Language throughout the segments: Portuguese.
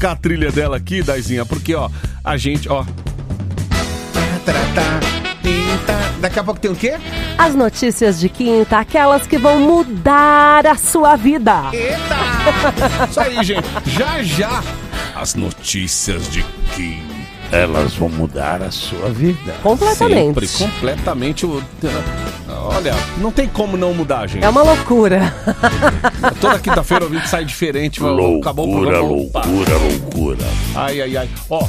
tocar a trilha dela aqui, Daizinha, porque, ó, a gente, ó... Daqui a pouco tem o quê? As notícias de quinta, aquelas que vão mudar a sua vida. Eita! Isso aí, gente. Já, as notícias de quinta. Elas vão mudar a sua vida. Completamente. Sempre, completamente. Olha, não tem como não mudar, gente. É uma loucura. Toda quinta-feira a gente sai diferente. Acabou o programa. Loucura. Ai. Ó,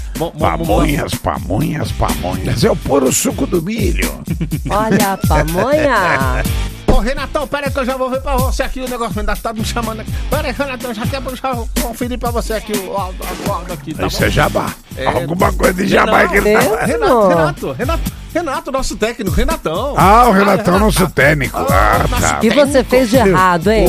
pamonhas. Eu pôr o suco do milho. Olha a pamonha. Ô, Renatão, pera aí que eu já vou ver pra você aqui o negócio. Ainda tá me chamando aqui. Pera aí, Renatão, já conferir pra você aqui o áudio aqui, tá? Isso é jabá. Alguma coisa de jabá que ele tá... Renato, nosso técnico, Renatão. Ah, o Renatão, nosso técnico. Tá. E você fez de errado, hein?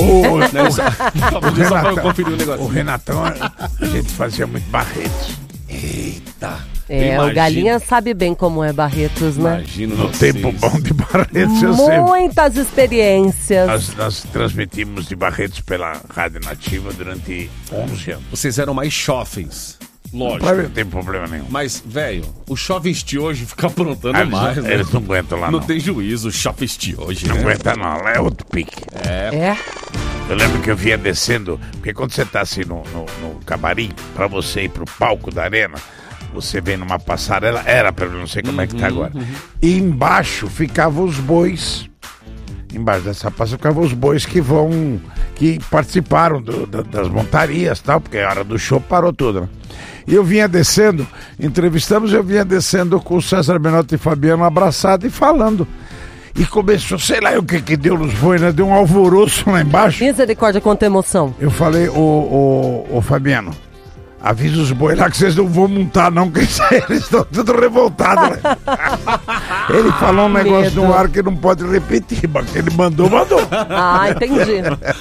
O Renatão, a gente fazia muito Barretos. Eita. O Galinha sabe bem como é Barretos, né? Imagino no tempo bom de Barretos. Muitas experiências. Nós transmitimos de Barretos pela Rádio Nativa durante 11 anos. Vocês eram mais jovens. Lógico. Não tem problema nenhum. Mas, velho, o jovens de hoje fica aprontando mais, né? Eles não aguentam lá, não. Não tem juízo, o jovens de hoje, Não aguenta não, lá é outro pique. É? Eu lembro que eu vinha descendo, porque quando você tá assim no camarim, pra você ir pro palco da arena, você vem numa passarela, eu não sei como é que tá agora. E embaixo ficavam os bois. Embaixo dessa passarela ficavam os bois que participaram das montarias e tal, porque a hora do show parou tudo, né? E eu vinha descendo, eu vinha descendo com o César Menotti e Fabiano abraçado e falando. E começou, sei lá o que deu nos bois, né? Deu um alvoroço lá embaixo. Misericórdia, quanta emoção. Eu falei, ô Fabiano, avisa os bois lá que vocês não vão montar não, que eles estão tudo revoltados, né? Ele falou um negócio no ar que não pode repetir, mas ele mandou. Ah, entendi.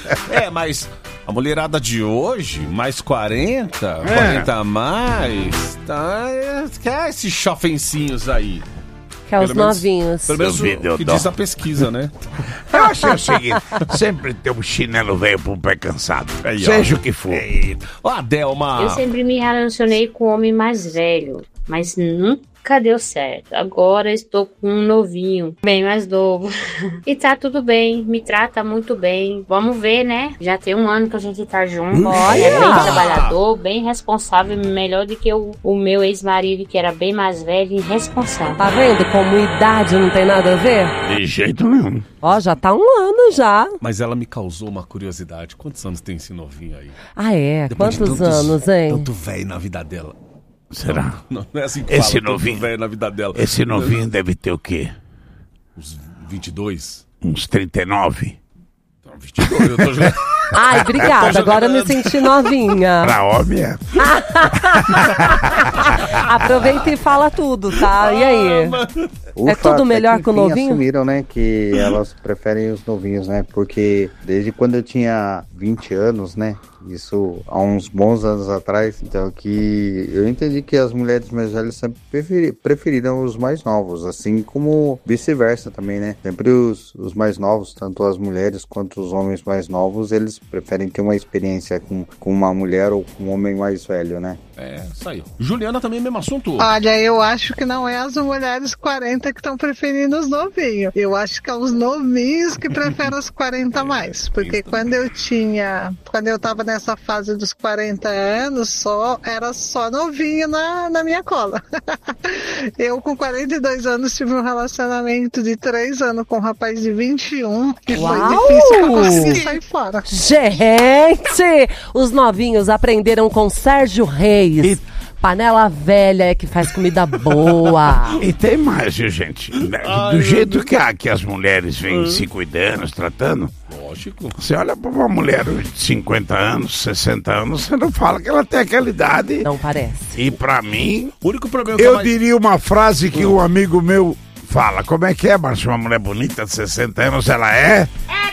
Mas a mulherada de hoje, mais 40 a mais, tá? Quer esses chofencinhos aí. Que é os novinhos. Pelo menos o que diz a pesquisa, né? Eu achei o seguinte, sempre tem um chinelo velho pro pé cansado, seja o que for. Ó, Adelma. Eu sempre me relacionei com um homem mais velho, mas nunca deu certo. Agora estou com um novinho, bem mais novo. E tá tudo bem, me trata muito bem. Vamos ver, né? Já tem 1 ano que a gente tá junto. Olha! É bem trabalhador, bem responsável, melhor do que o meu ex-marido, que era bem mais velho e irresponsável. Tá vendo como idade não tem nada a ver? De jeito nenhum. Ó, já tá 1 ano já. Mas ela me causou uma curiosidade. Quantos anos tem esse novinho aí? Ah, é? Depois Quantos anos, hein? Tanto velho na vida dela. Será? Não é assim que Esse fala, novinho velho na vida dela. Esse novinho deve ter o quê? Uns 22? Uns 39? Não, 22, eu tô jogando. Ai, obrigada, agora eu me senti novinha. Pra homem é. Aproveita e fala tudo, tá? E aí? É tudo melhor que o novinho? Assumiram, né, que elas preferem os novinhos, né? Porque desde quando eu tinha 20 anos, né? Isso há uns bons anos atrás, então que eu entendi que as mulheres mais velhas sempre preferiram os mais novos, assim como vice-versa também, né? Sempre os mais novos, tanto as mulheres quanto os homens mais novos, eles preferem ter uma experiência com uma mulher ou com um homem mais velho, né? É, isso aí. Juliana também, mesmo assunto. Olha, eu acho que não é as mulheres 40 que estão preferindo os novinhos. Eu acho que é os novinhos que preferem os 40 a mais. Porque quando eu tava nessa fase dos 40 anos, era só novinho na minha cola. Eu com 42 anos tive um relacionamento de 3 anos com um rapaz de 21 que foi difícil pra conseguir sair fora. Gente, os novinhos aprenderam com Sérgio Reis. Panela velha é que faz comida boa. E tem mais, viu, gente? Do jeito que as mulheres vêm se cuidando, se tratando. Lógico. Você olha pra uma mulher de 50 anos, 60 anos, você não fala que ela tem aquela idade. Não parece. E pra mim, o único problema eu diria uma frase que um amigo meu Fala, como é que é, Márcio? Uma mulher bonita de 60 anos, ela é?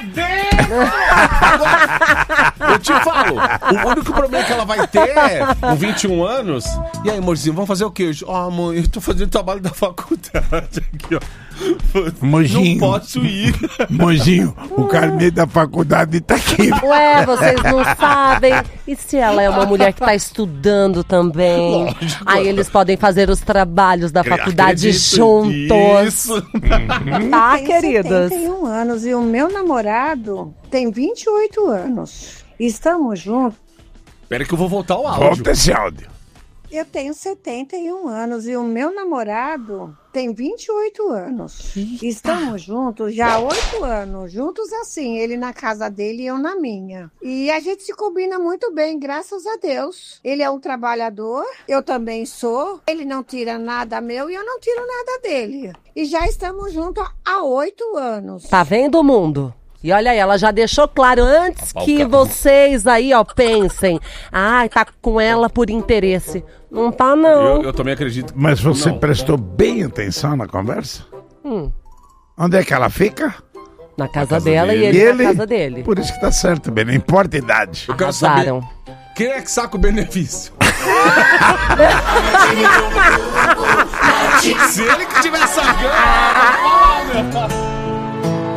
Eu te falo, o único problema que ela vai ter é com 21 anos. E aí, amorzinho, vamos fazer o quê hoje? Mãe, eu tô fazendo trabalho da faculdade aqui, ó. Mozinho. Não posso ir. Mozinho, o carnê da faculdade tá aqui. Ué, vocês não sabem. E se ela é uma mulher que tá estudando também? Lógico. Aí eles podem fazer os trabalhos da faculdade Acredito juntos. nisso. Tá, Tenho queridos? 71 anos e o meu namorado tem 28 anos. Estamos juntos. Espera que eu vou voltar ao áudio. Volta esse áudio. Eu tenho 71 anos e o meu namorado tem 28 anos. Estamos juntos já há 8 anos. Juntos assim, ele na casa dele e eu na minha. E a gente se combina muito bem, graças a Deus. Ele é um trabalhador, eu também sou. Ele não tira nada meu e eu não tiro nada dele. E já estamos juntos há 8 anos. Tá vendo, mundo? E olha aí, ela já deixou claro antes que vocês aí, ó, pensem. Tá com ela por interesse. Não tá, não. Eu também acredito. Mas você Não. prestou bem atenção na conversa? Onde é que ela fica? Na casa casa dela dele. e ele na casa dele. Por isso que tá certo, bem, não importa a idade. Eu quero Arrasaram. saber quem é que saca o benefício. Se ele que tiver sacando...